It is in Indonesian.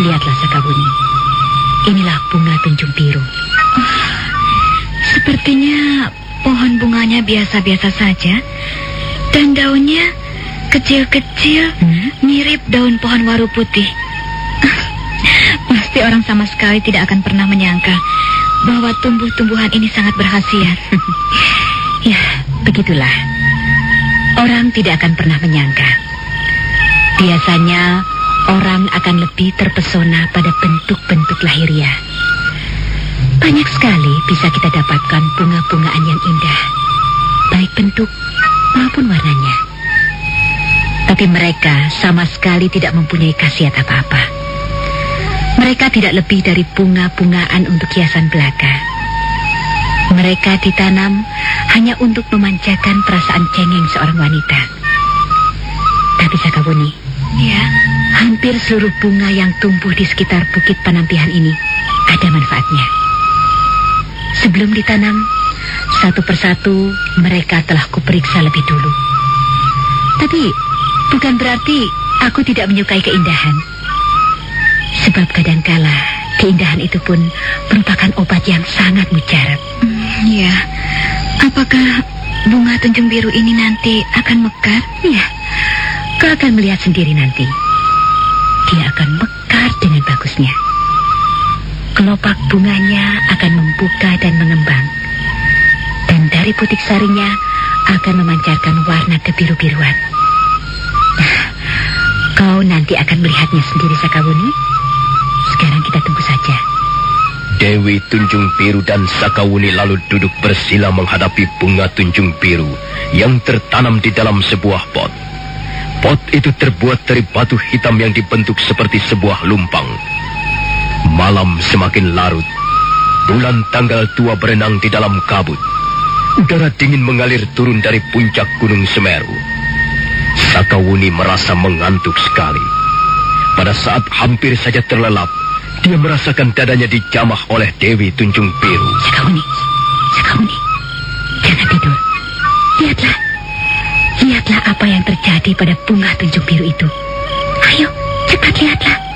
Lihatlah Sakawuni. Inilah bunga tunjung biru. Sepertinya pohon bunganya biasa-biasa saja. Dan daunnya kecil-kecil, mirip daun pohon waru putih. Pasti orang sama sekali tidak akan pernah menyangka bahwa tumbuh-tumbuhan ini sangat berkhasiat. Ya, begitulah. Orang tidak akan pernah menyangka. Biasanya orang akan lebih terpesona pada bentuk-bentuk lahiriah. Banyak sekali bisa kita dapatkan bunga-bungaan yang indah, baik bentuk maupun warnanya. Tapi mereka sama sekali tidak mempunyai khasiat apa-apa. Mereka tidak lebih dari bunga-bungaan untuk hiasan belaka. Mereka ditanam hanya untuk memanjakan perasaan cengeng seorang wanita. Tapi Sakawuni, ya, hampir seluruh bunga yang tumbuh di sekitar Bukit Panampihan ini ada manfaatnya. Sebelum ditanam, satu persatu mereka telah kuperiksa lebih dulu. Tapi bukan berarti aku tidak menyukai keindahan. Sebab kadangkala keindahan itu pun merupakan obat yang sangat mujarab. Ya, apakah bunga tunjung biru ini nanti akan mekar? Ya, kau akan melihat sendiri nanti. Dia akan mekar dengan bagusnya. Kelopak bunganya akan membuka dan mengembang. Dan dari butik sarinya akan memancarkan warna kebiru-biruan. Kau nanti akan melihatnya sendiri, Sakawuni. Sekarang kita tunggu saja. Dewi Tunjung Biru dan Sakawuni lalu duduk bersila menghadapi bunga tunjung biru yang tertanam di dalam sebuah pot. Pot itu terbuat dari batu hitam yang dibentuk seperti sebuah lumpang. Malam semakin larut. Bulan tanggal tua berenang di dalam kabut. Udara dingin mengalir turun dari puncak Gunung Semeru. Sakawuni merasa mengantuk sekali. Pada saat hampir saja terlelap, dia merasakan dadanya dijamah oleh Dewi Tunjung Biru. Sakawuni, Sakawuni, jangan tidur. Lihatlah, lihatlah apa yang terjadi pada bunga tunjung biru itu. Ayo, cepat lihatlah.